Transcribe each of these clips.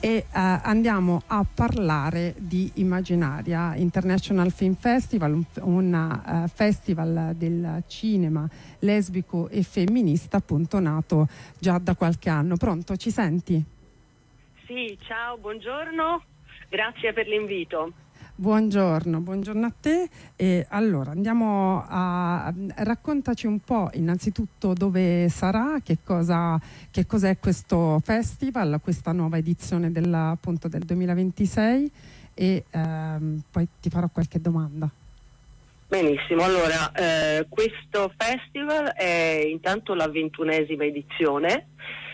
e andiamo a parlare di Immaginaria International Film Festival, un festival del cinema lesbico e femminista, appunto nato già da qualche anno. Pronto, ci senti? Sì, ciao, buongiorno, grazie per l'invito. Buongiorno a te. Allora andiamo raccontaci un po' innanzitutto dove sarà, che cos'è questo festival, questa nuova edizione appunto del 2026 e poi ti farò qualche domanda. Benissimo, allora questo festival è intanto la 21ª edizione,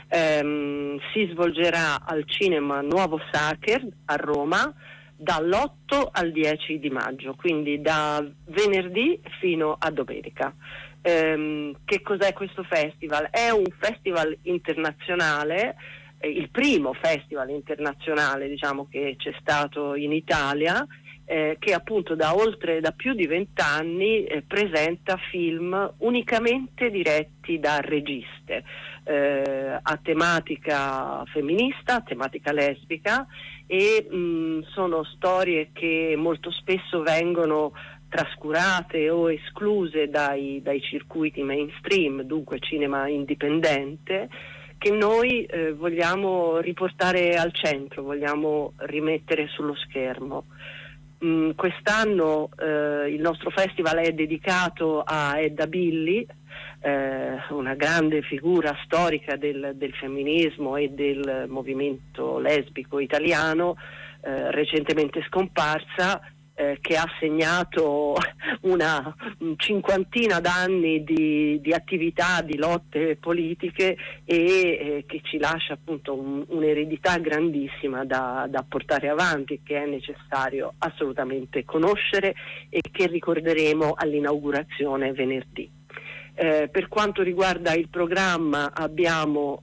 si svolgerà al Cinema Nuovo Sacher a Roma dall'8 al 10 di maggio, quindi da venerdì fino a domenica. Che cos'è questo festival? È un festival internazionale, il primo festival internazionale, diciamo, che c'è stato in Italia, che appunto da più di 20 anni presenta film unicamente diretti da registe, a tematica femminista, a tematica lesbica, e sono storie che molto spesso vengono trascurate o escluse dai circuiti mainstream, dunque cinema indipendente, che noi vogliamo riportare al centro, vogliamo rimettere sullo schermo. Quest'anno il nostro festival è dedicato a Edda Billy, una grande figura storica del femminismo e del movimento lesbico italiano, recentemente scomparsa, che ha segnato una cinquantina d'anni di attività, di lotte politiche e che ci lascia appunto un'eredità grandissima da portare avanti, che è necessario assolutamente conoscere e che ricorderemo all'inaugurazione venerdì. Per quanto riguarda il programma abbiamo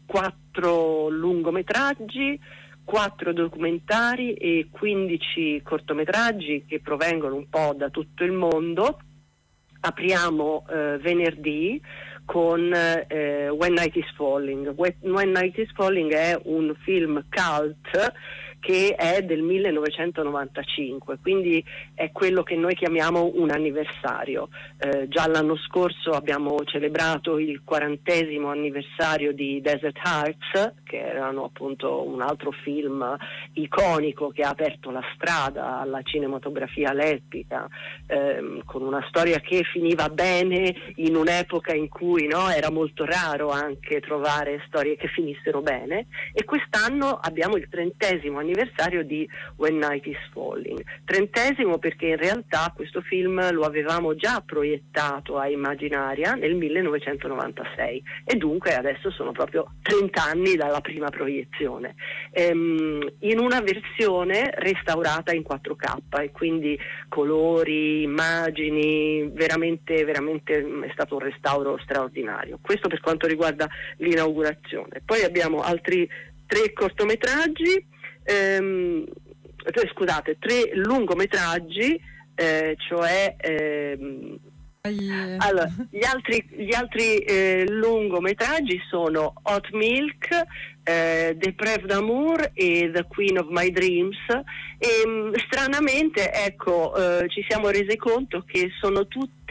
4 lungometraggi, 4 documentari e 15 cortometraggi che provengono un po' da tutto il mondo. Apriamo venerdì con When Night is Falling. When Night is Falling è un film cult che è del 1995, quindi è quello che noi chiamiamo un anniversario. Già l'anno scorso abbiamo celebrato il 40° anniversario di Desert Hearts, che erano appunto un altro film iconico che ha aperto la strada alla cinematografia lesbica, con una storia che finiva bene in un'epoca in cui era molto raro anche trovare storie che finissero bene, e quest'anno abbiamo il 30° anniversario di When Night is Falling. 30° perché in realtà questo film lo avevamo già proiettato a Immaginaria nel 1996 e dunque adesso sono proprio 30 anni dalla prima proiezione, in una versione restaurata in 4K, e quindi colori, immagini, veramente è stato un restauro straordinario. Questo per quanto riguarda l'inaugurazione. Poi abbiamo altri 3 cortometraggi, 3 lungometraggi, allora, gli altri lungometraggi sono Hot Milk, The Preuve d'amour e The Queen of My Dreams, e stranamente ci siamo resi conto che sono tutti